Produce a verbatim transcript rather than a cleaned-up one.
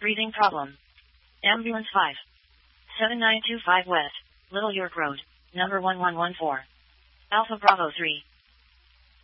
breathing problem. Ambulance five. seven nine two five West, Little York Road, number one one one four. Alpha Bravo three.